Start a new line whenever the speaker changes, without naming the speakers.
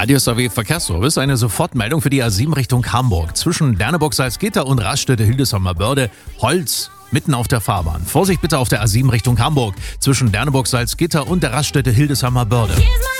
Radio SAW Verkehrsservice, eine Sofortmeldung für die A7 Richtung Hamburg. Zwischen Derneburg-Salzgitter und Raststätte-Hildesheimer Börde, Holz mitten auf der Fahrbahn. Vorsicht bitte auf der A7 Richtung Hamburg. Zwischen Derneburg-Salzgitter und der Raststätte Hildesheimer Börde.